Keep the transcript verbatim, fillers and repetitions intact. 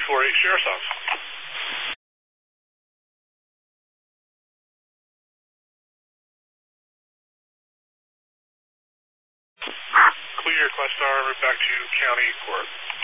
forty-eight Sheriff's Office. Clear, Class Star, back to County Court.